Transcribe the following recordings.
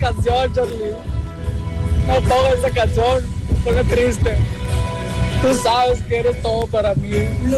canción, Charlie. No pongas esa canción, me pone triste. Tú sabes que eres todo para mí.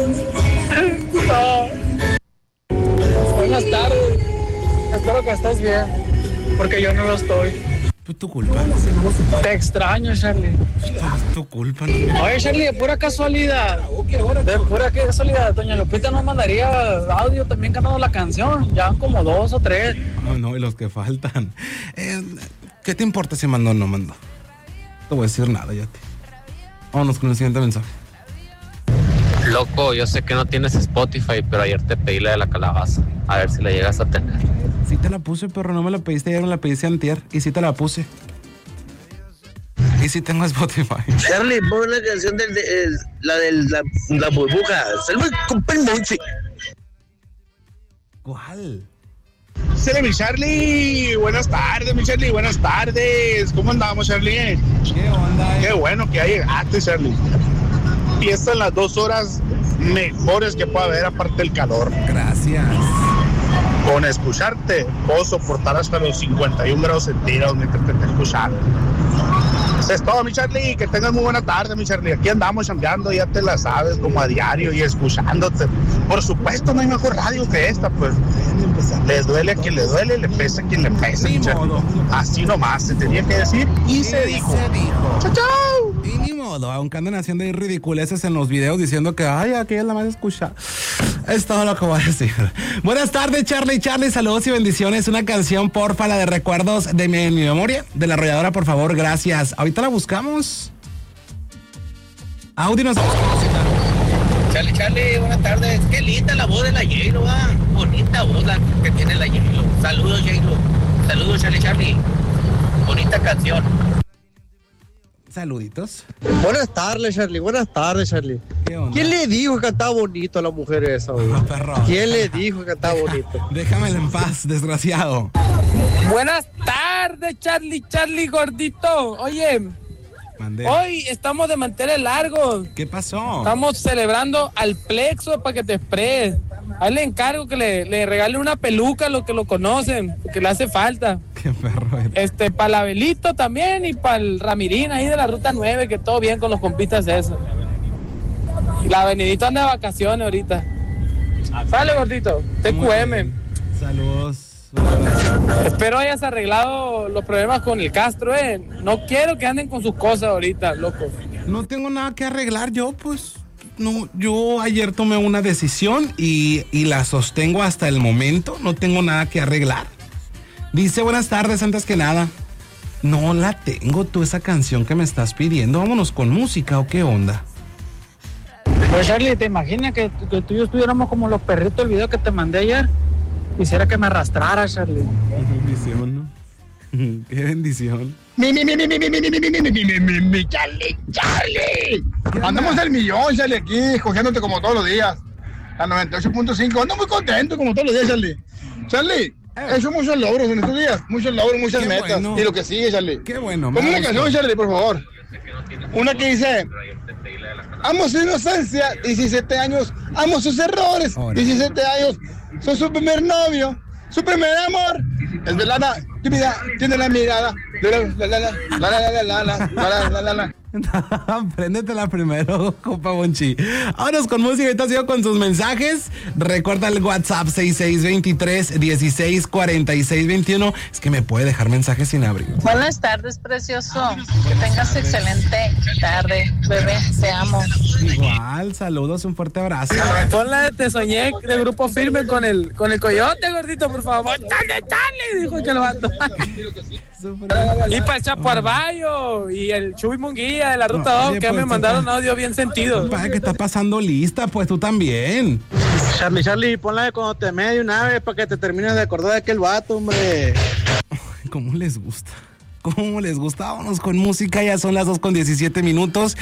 No. Buenas tardes. Espero que estés bien, porque yo no lo estoy. Pues tu culpa. Te extraño, Charlie. Es tu culpa. ¿No? Oye, Charlie, de pura casualidad, doña Lupita nos mandaría audio también cantando la canción. Ya van como 2 o 3. No, y los que faltan. ¿Qué te importa si mandó o no mandó? No te voy a decir nada, ya te. Vámonos con el siguiente mensaje. Loco, yo sé que no tienes Spotify, pero ayer te pedí la de la calabaza. A ver si la llegas a tener. Sí te la puse, pero no me la pediste ayer, me la pediste antier. Y sí te la puse. Y sí tengo Spotify. Charlie, pon la canción la burbuja. Salve con Monchi. ¿Cuál? Sale mi Charlie, buenas tardes, mi Charlie, buenas tardes. ¿Cómo andamos, Charlie? ¿Qué onda? Qué bueno que ya llegaste, Charlie. Y estas son las 2 horas mejores que puede haber aparte del calor. Gracias. Con escucharte, puedo soportar hasta los 51 grados centígrados mientras te esté escuchando. Eso es todo, mi Charlie. Que tengas muy buena tarde, mi Charlie. Aquí andamos chambeando, ya te la sabes, como a diario y escuchándote. Por supuesto, no hay mejor radio que esta, pues. Les duele a quien le duele, le pesa a quien le pesa, mi Charlie. Así nomás, se tenía que decir y se dijo. ¡Chao, chao! Y ni modo, aunque andan haciendo ahí ridiculeces en los videos diciendo que, ay, aquella es la más escuchada. Es todo lo que voy a decir. Buenas tardes, Charlie, saludos y bendiciones. Una canción, porfa, la de recuerdos de mi memoria, de la arrolladora, por favor, gracias. Ahorita la buscamos. Audi nos... Charlie, buenas tardes. Qué linda la voz de la J-Lo, bonita voz la que tiene la J-Lo. Saludos, J-Lo. Saludos, Charlie. Bonita canción. Saluditos. Buenas tardes, Charlie. ¿Qué onda? ¿Quién le dijo que cantaba bonito a la mujer esa, güey? Perro. ¿Quién le dijo que cantaba bonito? Déjamela en paz, desgraciado. Buenas tardes, Charlie gordito. Oye, Mandé. hoy estamos de manteles largos. ¿Qué pasó? Estamos celebrando al Plexo para que te exprese. A él le encargo que le regale una peluca a los que lo conocen, porque le hace falta. Qué perro eres. Para el Abelito también y para el Ramirín ahí de la Ruta 9, que todo bien con los compitas eso. La Avenidito anda de vacaciones ahorita. Sale, gordito, TQM. Saludos. Espero hayas arreglado los problemas con el Castro, No quiero que anden con sus cosas ahorita, loco. No tengo nada que arreglar yo, pues. No, yo ayer tomé una decisión y la sostengo hasta el momento. No tengo nada que arreglar. Dice, buenas tardes, antes que nada. No la tengo, tú, esa canción que me estás pidiendo. Vámonos con música, ¿o qué onda? Pues, Charlie, ¿te imaginas que tú y yo estuviéramos como los perritos del video que te mandé ayer? Quisiera que me arrastrara, Charlie. Qué bendición, ¿no? Qué bendición. Charlie. Andamos del millón, Charlie, aquí, escogiéndote como todos los días. A 98.5. Ando muy contento como todos los días, Charlie. Charlie, he hecho muchos logros en estos días. Muchos logros, muchas Qué metas. bueno. Y lo que sigue, Charlie. Qué bueno. Ponme una canción, Charlie, por favor. Una que dice: amo su inocencia, 17 años. Amo sus errores, Ahora. 17 años. Soy su primer novio, su primer amor. Es de lana, tímida, tiene la mirada. La. Préndetela primero, compa Bonchi. Vámonos con música, ahorita sigo con sus mensajes. Recuerda el WhatsApp 6623-164621. Es que me puede dejar mensajes sin abrir. Buenas tardes, precioso. Que tengas excelente tarde, bebé. Te amo. Igual, saludos, un fuerte abrazo. Ponla de Te Soñé de Grupo Firme con el coyote, gordito, por favor. ¡Dale! Dijo que lo vato. Y para el Chapo Arballo y el Chuy Munguía de la Ruta 2, que pues, me mandaron audio bien sentido. Para que está pasando lista, pues tú también. Charlie, ponla de cuando te me de una vez para que te termines de acordar de aquel vato, hombre. ¿Cómo les gusta? ¿Cómo les gusta? Vámonos con música, ya son las 2:17.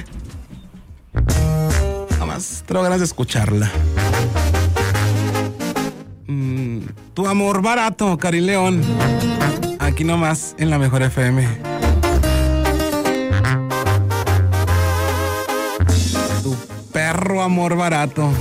Nada más, tengo ganas de escucharla. Tu amor barato, Cari León. Aquí nomás, en la Mejor FM. Tu perro amor barato.